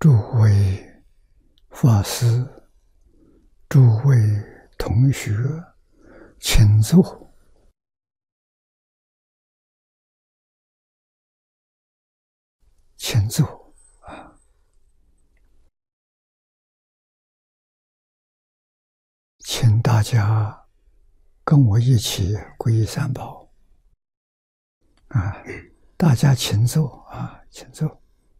诸位法师、诸位同学，请坐。请坐啊！请大家跟我一起皈依三宝啊！大家请坐啊，请坐。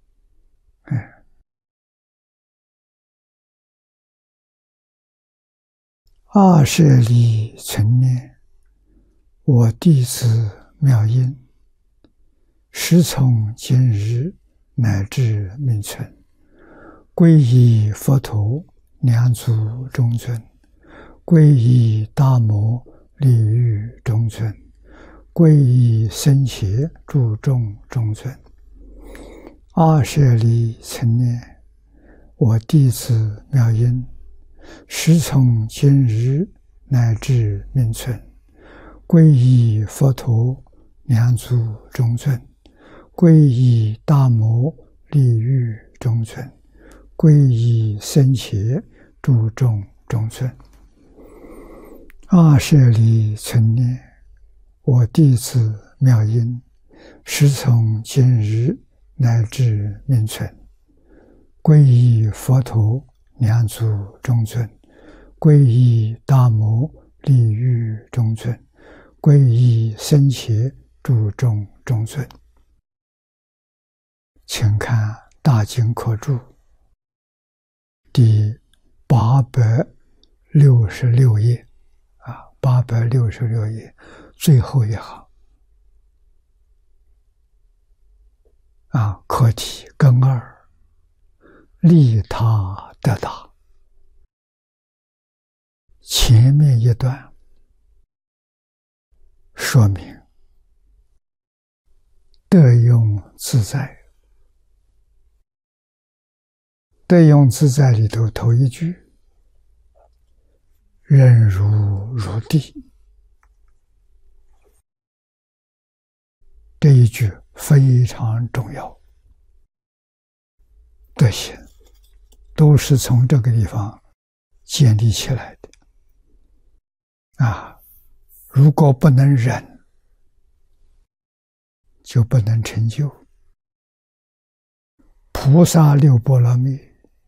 二舍利存念，我弟子妙音，时从今日乃至命存，皈依佛陀两足中尊，皈依大摩利欲中尊，皈依僧伽注众中尊。二舍利存念，我弟子妙音，时从今日乃至命存，皈依佛陀两足中尊，皈依大摩利欲中尊，皈依僧伽注众中尊。二舍利存念，我弟子妙音，时从今日乃至命存，皈依佛陀两足中尊，皈依大摩利欲中尊，皈依僧伽注众中尊。请看大经课注第866页，866页最后一行课题根二，利他得大。前面一段说明得用自在，得用自在里头头一句忍辱如地，这一句非常重要，德行都是从这个地方建立起来的如果不能忍，就不能成就。菩萨六波罗蜜，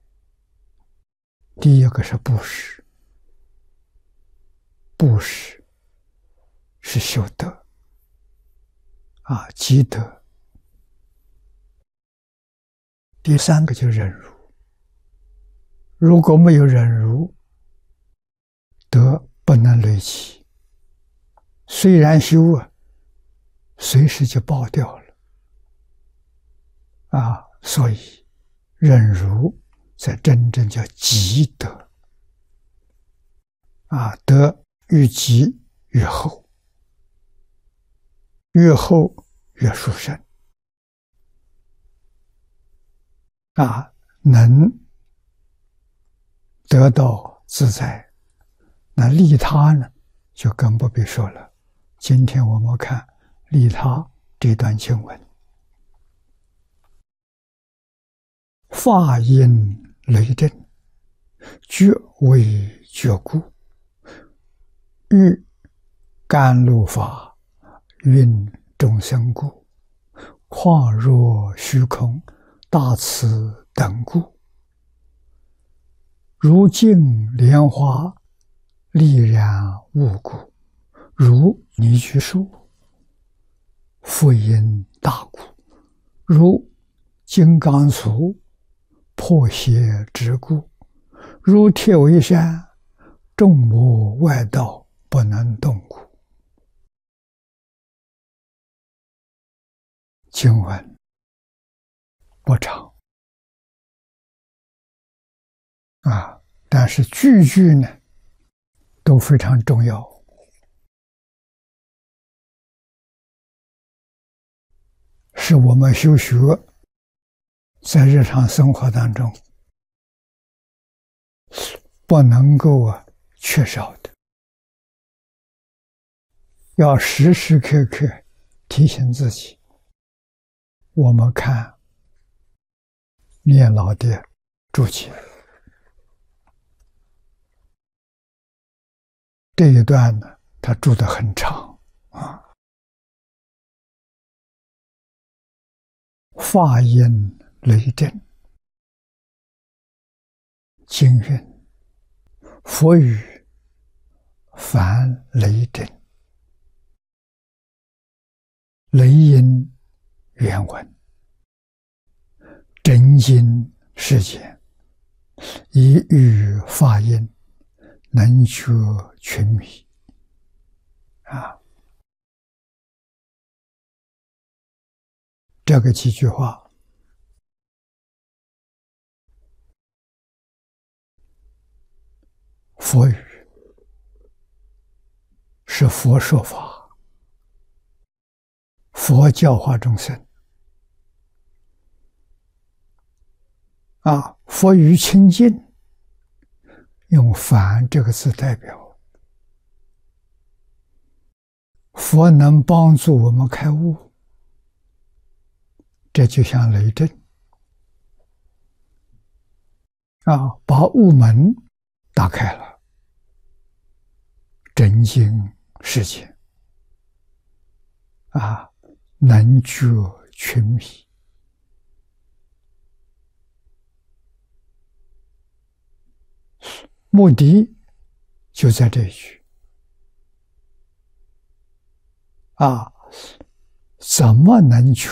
第一个是布施，布施是修德积德。第三个就是忍辱，如果没有忍辱，德不能累积，虽然修随时就爆掉了所以忍辱才真正叫积德德越积越厚，越厚越殊胜能得到自在。那利他呢，就更不必说了。今天我们看利他这段经文，法音雷震，觉为觉故，欲甘露法，运众生故，况若虚空，大慈等故，如镜莲花，力然物故，如泥居树，复因大故，如金刚杵，破邪之故，如铁围山，众魔外道不能动故。经文不长但是句句呢都非常重要，是我们修学在日常生活当中不能够缺少的，要时时刻刻提醒自己。我们看念老的注解。这一段呢，他注得很长啊。法音雷震，经云：佛语凡雷震。雷音原文：真经世间，以语法音，能觉群迷。啊，这个几句话，佛语是佛说法，佛教化众生。啊，佛语清净，用凡这个字代表。佛能帮助我们开悟，这就像雷震啊，把悟门打开了，真经世界啊，能觉群迷。目的就在这一句啊，怎么能觉？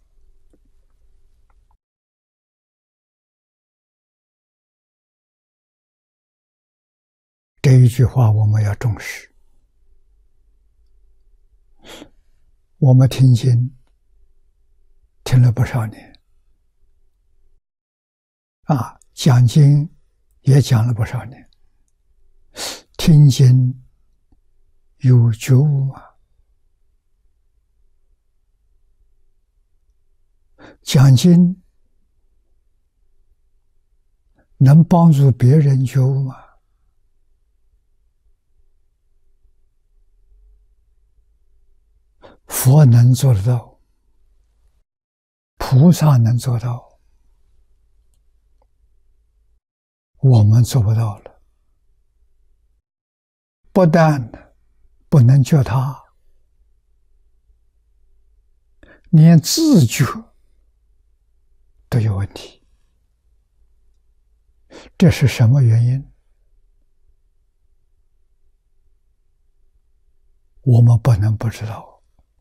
这一句话我们要重视。我们听经听了不少年啊，讲经也讲了不少年。听经有觉悟吗？讲经能帮助别人觉悟吗？佛能做得到，菩萨能做到，我们做不到了。不但不能觉他，连自觉都有问题。这是什么原因？我们不能不知道。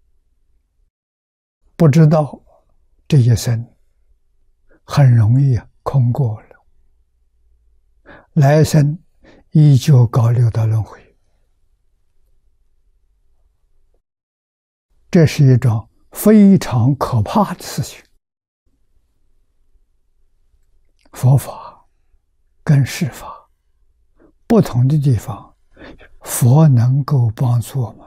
不知道，这一生很容易空过了，来生依旧搞六道轮回。这是一种非常可怕的事情。佛法跟世法不同的地方，佛能够帮助我们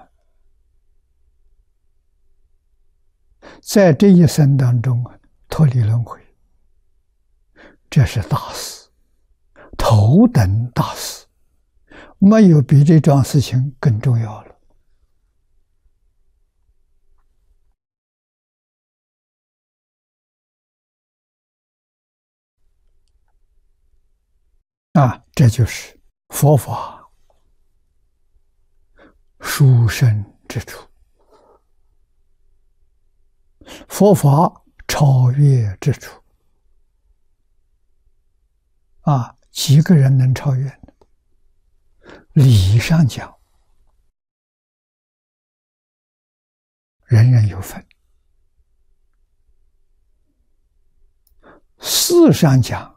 在这一生当中脱离轮回，这是大事，头等大事，没有比这桩事情更重要了。啊，这就是佛法殊胜之处，佛法超越之处。啊，几个人能超越呢？理上讲，人人有份；事上讲，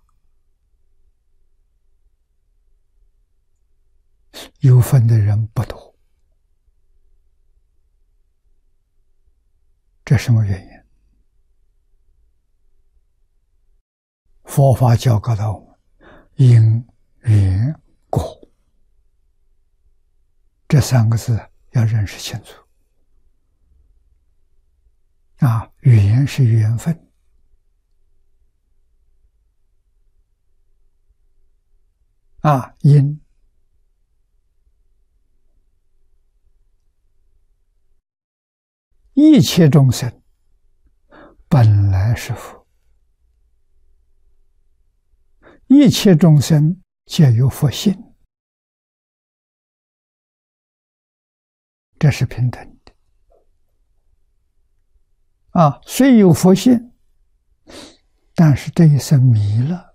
有份的人不多。这什么原因？佛法教告到我们，因缘果这三个字要认识清楚。啊，缘是缘分，啊，因一切众生本来是佛， 一切众生皆有佛性，这是平等的。虽有佛性，但是这一生迷了，